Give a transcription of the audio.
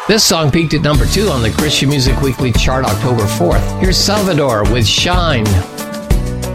This song peaked at number 2 on the Christian Music Weekly chart October 4th. Here's Salvador with Shine.